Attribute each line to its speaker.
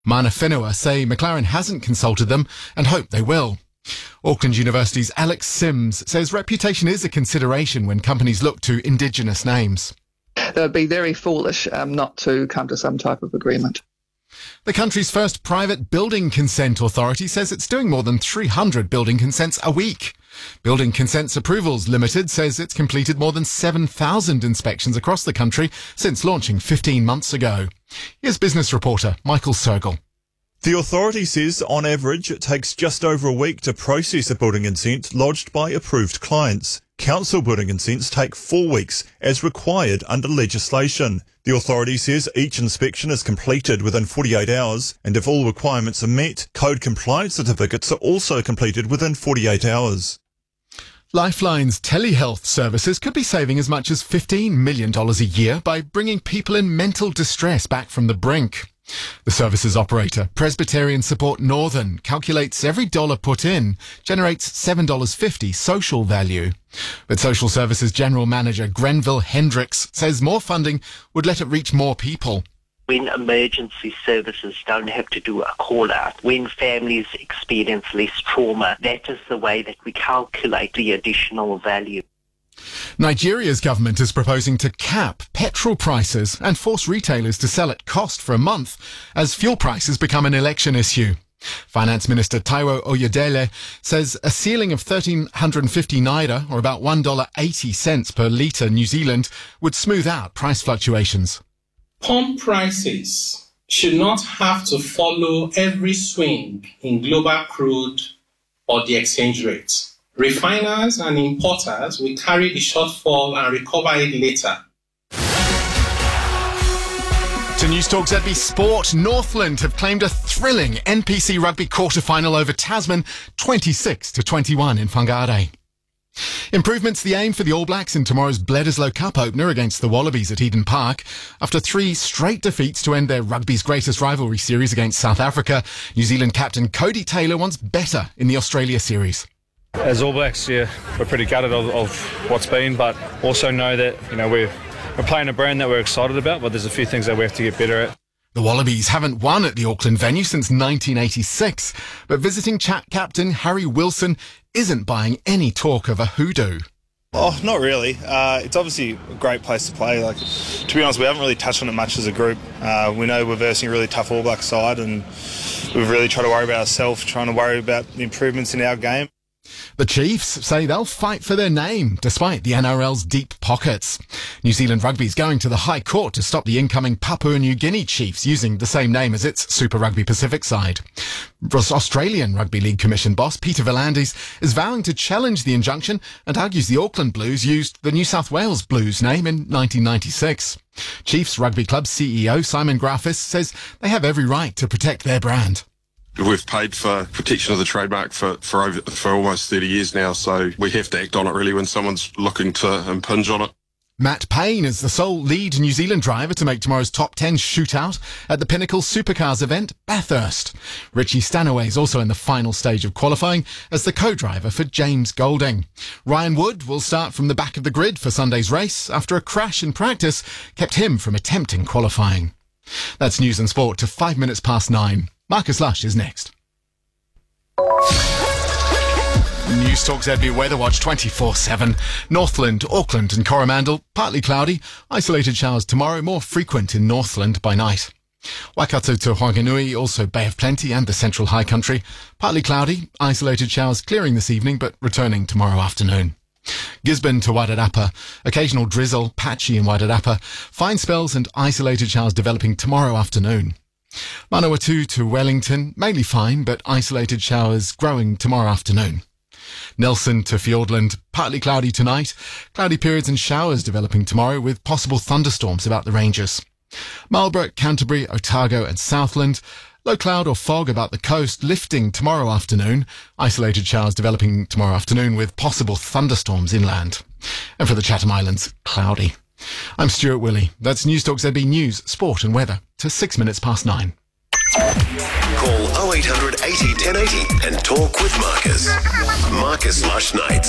Speaker 1: Mana Whenua say McLaren hasn't consulted them and hope they will. Auckland University's Alex Sims says reputation is a consideration when companies look to Indigenous names.
Speaker 2: They would be very foolish not to come to some type of agreement.
Speaker 1: The country's first private building consent authority says it's doing more than 300 building consents a week. Building Consents Approvals Limited says it's completed more than 7,000 inspections across the country since launching 15 months ago. Here's business reporter Michael Sergel.
Speaker 3: The authority says, on average, it takes just over a week to process a building consent lodged by approved clients. Council building consents take 4 weeks, as required under legislation. The authority says each inspection is completed within 48 hours, and if all requirements are met, code compliance certificates are also completed within 48 hours.
Speaker 1: Lifeline's telehealth services could be saving as much as $15 million a year by bringing people in mental distress back from the brink. The service's operator, Presbyterian Support Northern, calculates every dollar put in generates $7.50 social value. But Social Services General Manager Grenville Hendricks says more funding would let it reach more people.
Speaker 4: When emergency services don't have to do a call-out, when families experience less trauma, that is the way that we calculate the additional value.
Speaker 1: Nigeria's government is proposing to cap petrol prices and force retailers to sell at cost for a month as fuel prices become an election issue. Finance Minister Taiwo Oyedele says a ceiling of 1,350 naira, or about $1.80 per litre New Zealand, would smooth out price fluctuations.
Speaker 5: Pump prices should not have to follow every swing in global crude or the exchange rate. Refiners and importers will carry the shortfall and recover it later.
Speaker 1: To News Talk ZB Sport, Northland have claimed a thrilling NPC Rugby quarter-final over Tasman, 26-21 in Whangarei. Improvements the aim for the All Blacks in tomorrow's Bledisloe Cup opener against the Wallabies at Eden Park. After 3 straight defeats to end their rugby's greatest rivalry series against South Africa, New Zealand captain Cody Taylor wants better in the Australia series.
Speaker 6: As All Blacks, we're pretty gutted of what's been, but also know that we're playing a brand that we're excited about, but there's a few things that we have to get better at.
Speaker 1: The Wallabies haven't won at the Auckland venue since 1986, but visiting captain Harry Wilson isn't buying any talk of a hoodoo.
Speaker 7: Oh, not really. It's obviously a great place to play. To be honest, we haven't really touched on it much as a group. We know we're versing a really tough All Black side, and we've really tried to worry about ourselves, trying to worry about the improvements in our game.
Speaker 1: The Chiefs say they'll fight for their name, despite the NRL's deep pockets. New Zealand Rugby's going to the High Court to stop the incoming Papua New Guinea Chiefs using the same name as its Super Rugby Pacific side. Australian Rugby League Commission boss Peter V'landys is vowing to challenge the injunction and argues the Auckland Blues used the New South Wales Blues name in 1996. Chiefs Rugby Club CEO Simon Grafis says they have every right to protect their brand.
Speaker 8: We've paid for protection of the trademark for almost 30 years now, so we have to act on it really when someone's looking to impinge on it.
Speaker 1: Matt Payne is the sole lead New Zealand driver to make tomorrow's top 10 shootout at the Pinnacle Supercars event, Bathurst. Richie Stanaway is also in the final stage of qualifying as the co-driver for James Golding. Ryan Wood will start from the back of the grid for Sunday's race after a crash in practice kept him from attempting qualifying. That's news and sport to 5 minutes past 9. Marcus Lush is next. News Talk ZB Weather Watch 24/7. Northland, Auckland and Coromandel, partly cloudy. Isolated showers tomorrow, more frequent in Northland by night. Waikato to Whanganui, also Bay of Plenty and the Central High Country. Partly cloudy, isolated showers clearing this evening but returning tomorrow afternoon. Gisborne to Wairarapa, occasional drizzle, patchy in Wairarapa. Fine spells and isolated showers developing tomorrow afternoon. Manawatu to Wellington, mainly fine, but isolated showers growing tomorrow afternoon. Nelson to Fiordland, partly cloudy tonight. Cloudy periods and showers developing tomorrow with possible thunderstorms about the ranges. Marlborough, Canterbury, Otago and Southland. Low cloud or fog about the coast, lifting tomorrow afternoon. Isolated showers developing tomorrow afternoon with possible thunderstorms inland. And for the Chatham Islands, cloudy. I'm Stuart Willey. That's News Talk ZB News, Sport and Weather to 6 minutes past 9.
Speaker 9: Call 0800 80 1080 and talk with Marcus. Marcus Lush Nights.